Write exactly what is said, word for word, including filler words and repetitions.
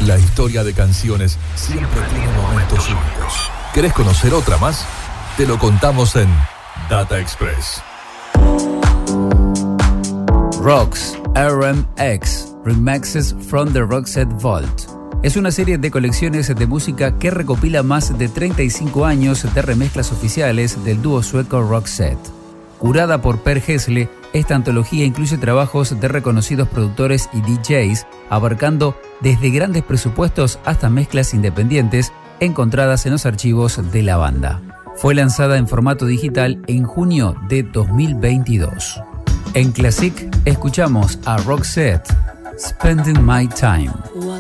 La historia de canciones siempre tiene momentos únicos. ¿Querés conocer otra más? Te lo contamos en Data Express. Rocks R M X Remixes from the Roxette Vault es una serie de colecciones de música que recopila más de treinta y cinco años de remezclas oficiales del dúo sueco Roxette. Curada por Per Gessle, esta antología incluye trabajos de reconocidos productores y D Js, abarcando desde grandes presupuestos hasta mezclas independientes encontradas en los archivos de la banda. Fue lanzada en formato digital en junio de dos mil veintidós. En Classic escuchamos a Roxette, Spending My Time.